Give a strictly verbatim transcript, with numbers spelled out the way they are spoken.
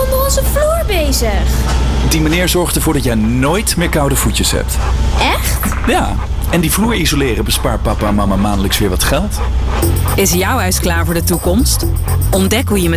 onder onze vloer bezig. Die meneer zorgt ervoor dat jij nooit meer koude voetjes hebt. Echt? Ja, en die vloer isoleren bespaart papa en mama maandelijks weer wat geld. Is jouw huis klaar voor de toekomst? Ontdek hoe je met